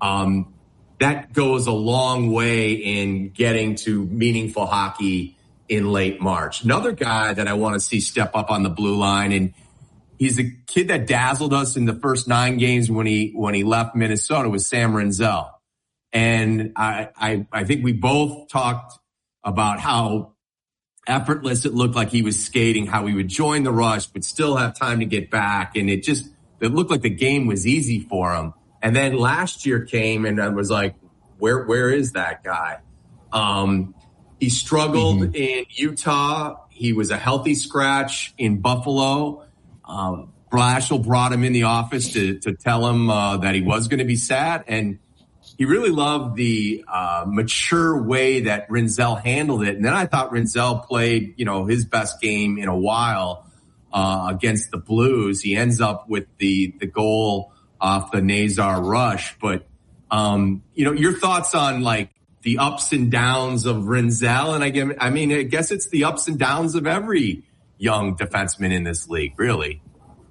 that goes a long way in getting to meaningful hockey in late March. Another guy that I want to see step up on the blue line, and he's a kid that dazzled us in the first 9 games when he left Minnesota, was Sam Rinzel. And I think we both talked about how effortless it looked like he was skating, how he would join the rush, but still have time to get back. And it looked like the game was easy for him. And then last year came and I was like, where is that guy? He struggled in Utah. He was a healthy scratch in Buffalo. Blashill brought him in the office to tell him that he was going to be sat. And he really loved the mature way that Rinzel handled it. And then I thought Rinzel played, his best game in a while against the Blues. He ends up with the goal off the Nazar rush. But, your thoughts on like the ups and downs of Rinzel. And I guess it's the ups and downs of every young defenseman in this league, really.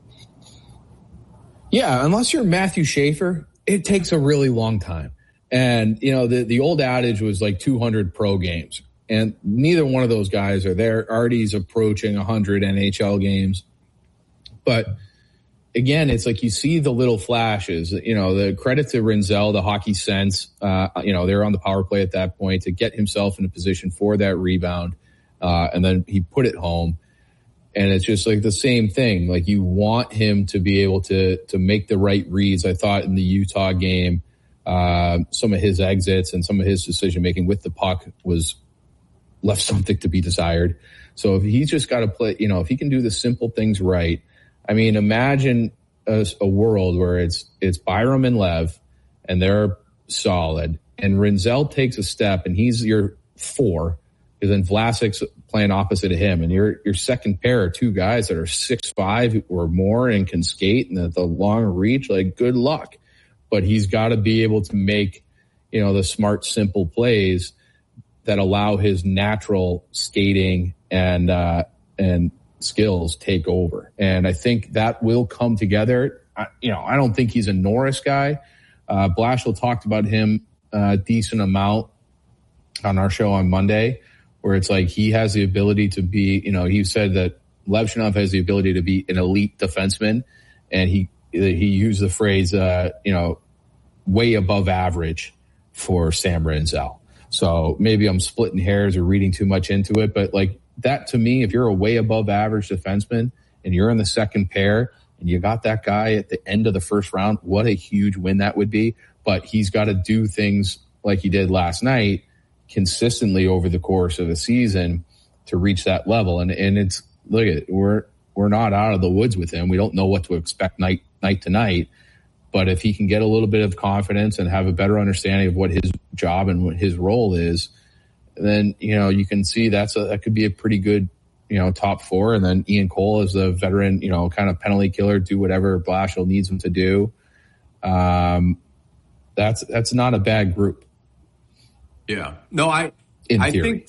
Yeah, unless you're Matthew Schaefer, it takes a really long time. And, the old adage was like 200 pro games. And neither one of those guys are there. Artie's approaching 100 NHL games. But again, it's like you see the little flashes. The credit to Rinzel, the hockey sense. They're on the power play at that point to get himself in a position for that rebound. And then he put it home. And it's just like the same thing. Like you want him to be able to make the right reads. I thought in the Utah game, some of his exits and some of his decision making with the puck was left something to be desired. So if he's just got to play, if he can do the simple things right. I mean, imagine a world where it's Byram and Lev and they're solid and Rinzel takes a step and he's your 4. And then Vlasic's playing opposite of him, and your second pair are 2 guys that are 6'5" or more and can skate and at the long reach. Like, good luck. But he's got to be able to make, the smart, simple plays that allow his natural skating and skills take over. And I think that will come together. I don't think he's a Norris guy. Blashill talked about him a decent amount on our show on Monday, where it's like he has the ability to be, he said that Levchinov has the ability to be an elite defenseman, and he used the phrase, way above average for Sam Rinzel. So maybe I'm splitting hairs or reading too much into it, but like that to me, if you're a way above average defenseman and you're in the second pair and you got that guy at the end of the first round, what a huge win that would be. But he's got to do things like he did last night consistently over the course of a season to reach that level. And it's, look at it, we're not out of the woods with him. We don't know what to expect night to night. But if he can get a little bit of confidence and have a better understanding of what his job and what his role is, then, you can see that could be a pretty good, top 4. And then Ian Cole is the veteran, kind of penalty killer, do whatever Blashill needs him to do. That's not a bad group. Yeah. No, I think,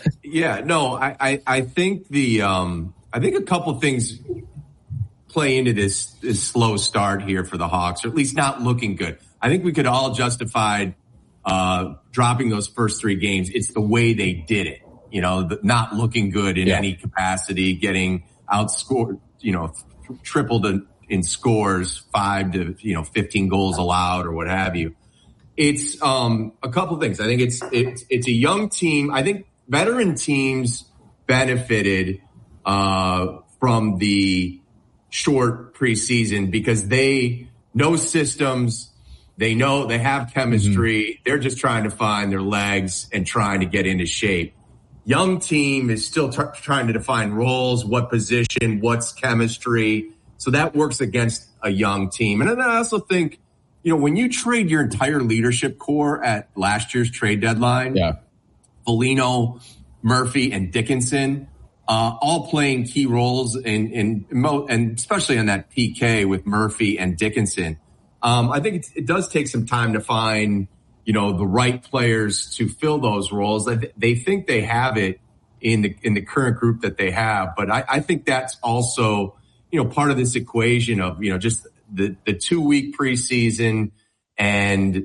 I think I think a couple things play into this slow start here for the Hawks, or at least not looking good. I think we could all justify dropping those first 3 games. It's the way they did it, not looking good in any capacity, getting outscored, tripled in scores, 5 to 15 goals allowed or what have you. It's a couple of things. I think it's a young team. I think veteran teams benefited from the short preseason because they know systems, they have chemistry. Mm-hmm. They're just trying to find their legs and trying to get into shape. Young team is still trying to define roles, what position, what's chemistry. So that works against a young team. And then I also think, when you trade your entire leadership core at last year's trade deadline, Foligno, Murphy, and Dickinson, all playing key roles and especially on that PK with Murphy and Dickinson. I think it does take some time to find, the right players to fill those roles. They think they have it in the current group that they have, but I think that's also, part of this equation of, just the 2-week preseason and